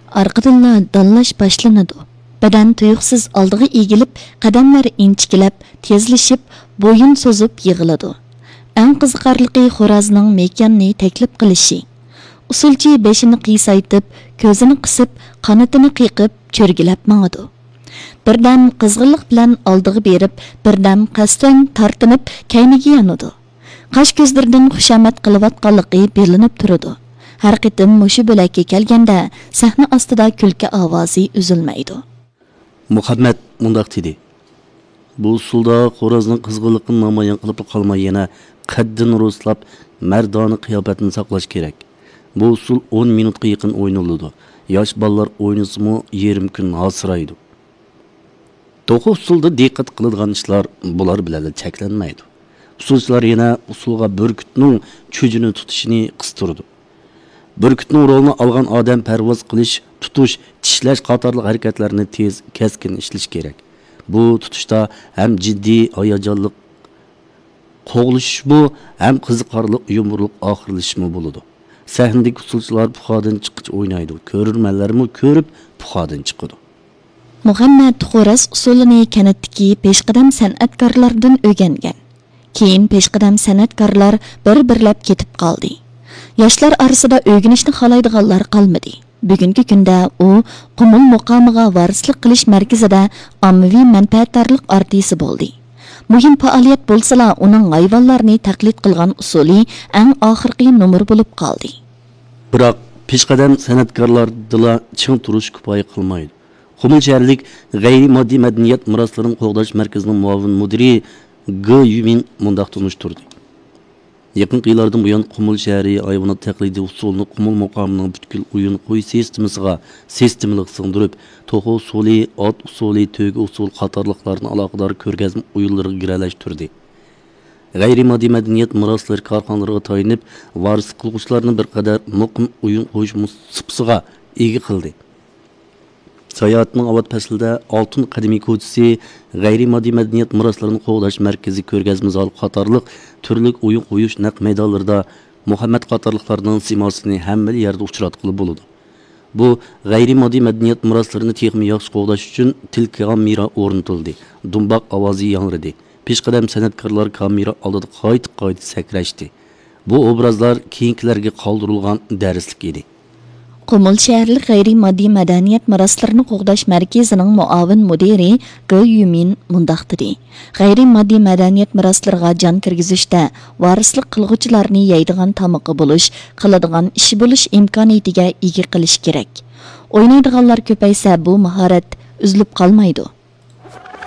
Arqadanla dallash boshlanadi. Badan tuyuqsiz oldiga egilib, qadamlari inchikilab, tezlashib, bo'yin so'zib yig'iladi. Eng qiziqarligi xo'rozning mekanni taklif qilishi. Usulchi beshini qiyaytib, ko'zini qisib, qanotini qiqib, cho'rgilab mangadi. Birdan qizg'inlik bilan oldiga berib, birdan qasdan tortinib, kayniga yanadi. Qash ko'zlaridan xushamat qilayotganligi belinib turadi. Har qitim mushu bo'lakka kelganda sahna ostida kulki ovozi uzilmaydi. Muhammad mundaq dedi. Bu usulda xo'rozning qizg'inligini namoyon qilib qolmay yana qaddini ro'slab, mardona qiyofatini saqlash kerak. Bu usul 10 minutga yaqin o'ynaladi. Yosh bolalar o'ynasimi yarim kun hasraydi. To'g'ri usulda diqqat qiladigan ishlar bular bilan cheklanmaydi. Usulchilar yana usulga burkutning cho'jini tutishini qistirdi. Burkutning rolini olgan odam parvoz qilish, tutish, tishlash qatorli harakatlarni tez, keskin ishlash kerak. Bu tutishda ham jiddiy, hayajonli qo'g'lish bu, ham qiziqarli, yumurliq oxirlashmi bo'ladi. Sahnadagi usulchilar puxodan chiqib o'ynaydi. Ko'rurmanlarmi ko'rib puxodan chiqadi. Muhammad xo'roz usulini kanatdagi peshqadam san'atkorlardan o'rgangan. Keyin peshqadam san'atkorlar bir-birlab ketib qoldi. Yoshlar orasida o'rganishni xohlaydiganlar qolmadi. Bugungi kunda u Qumul muqomiga varislik qilish markazida ommaviy manfaatdorlik artisi bo'ldi. Muhim faoliyat bo'lsa-la, uning hayvonlarni taqlid qilgan usuli eng oxirgi numur bo'lib qoldi. Biroq peshqadam san'atkorlardila ching turish kifoya qilmaydi. Qumul shaharlik g'ayri-moddiy madaniyat meroslarini qo'g'dash markazining muavin mudiri G. Yumin mundaq tunishtirdi. Yaqin yillardan buyon Qumul shahri hayvonot taqlidi usulini Qumul muqomining butkul o'yin qo'y sistemalik singdirib, to'g'ri usuli, ot usuli, to'gi usul qatorliqlarni aloqador ko'rgazma o'yinlariga giralashtirdi. G'ayri-moddiy madaniyat meroslari korxonalariga tayinib, varis qilg'uvchilarni bir qadar muqim o'yin qo'yish sipsiga ega qildi. Sayohatning avval faslida Oltin qadimiy ko'chasi, g'ayri-moddiy madaniyat meroslarini qo'g'dash markazi, ko'rgazma zali qatorliq turli o'yin qo'yish naq maydonlarida Muhammad qatorliqlarning simosini hamma yerda uchratqili bo'ladi. Bu g'ayri-moddiy madaniyat meroslarini texnik yaxshi qo'g'dash uchun til kamera o'rnatildi. Dumboq ovozi yangradi. Peshqadam san'atkorlar kamera oldida qayta sakrashdi. Bu obrazlar keyingilarga qoldirilgan darslik edi. Qumul shaharlik g'ayri-moddiy madaniyat meroslarini qo'g'dash markazining muavin mudiri G. Yumin mundaq dedi. G'ayri-moddiy madaniyat meroslariga jon kirgizishda varislik qilg'uvchilarni yeydigan tamoqi bo'lish, qiladigan ishi bo'lish imkoniyatiga ega qilish kerak. O'ynaydiganlar ko'paysa bu mahorat uzilib qolmaydi.